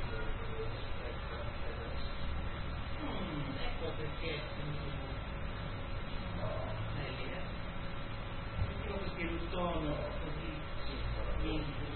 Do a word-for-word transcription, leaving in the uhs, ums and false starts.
Mm, ecco perché no, è lì, eh. Io perché un tono così, niente.